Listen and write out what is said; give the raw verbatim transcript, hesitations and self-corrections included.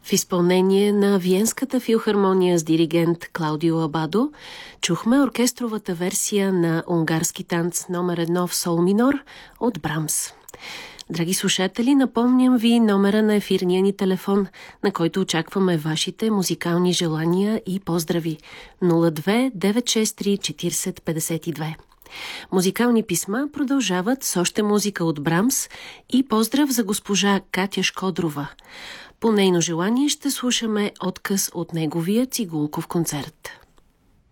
В изпълнение на Виенската филхармония с диригент Клаудио Абадо чухме оркестровата версия на унгарски танц номер едно в сол минор от Брамс. Драги слушатели, напомням ви номера на ефирния ни телефон, на който очакваме вашите музикални желания и поздрави. нула две девет шест три четиридесет петдесет и две. Музикални писма продължават с още музика от Брамс и поздрав за госпожа Катя Шкодрова. По нейно желание ще слушаме откъс от неговия цигулков концерт.